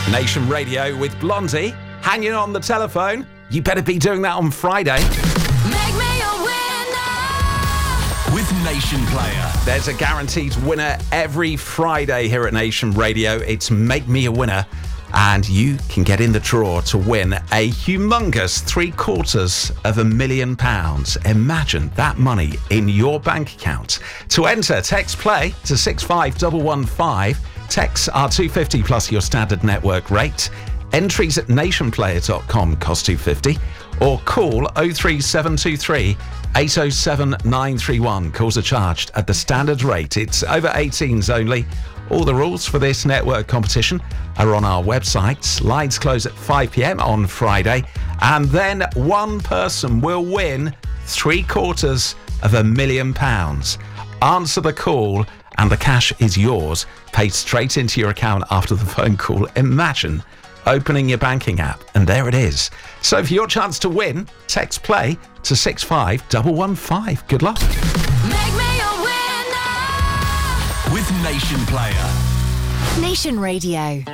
Nation Radio with Blondie, hanging on the telephone. You better be doing that on Friday. Make me a winner with Nation Player. There's a guaranteed winner every Friday here at Nation Radio. It's Make Me a Winner, and you can get in the draw to win a humongous £750,000. Imagine that money in your bank account. To enter, text play to 65115. Texts are $2.50 plus your standard network rate. Entries at nationplayer.com cost $2.50, or call 03723 807 931. Calls are charged at the standard rate. It's over 18s only. All the rules for this network competition are on our website. Lines close at 5 p.m. on Friday, and then one person will win £750,000. Answer the call and the cash is yours, paid straight into your account after the phone call. Imagine opening your banking app and there it is. So for your chance to win, text play to 65115. Good luck. Make me a winner with Nation Player. Nation Radio.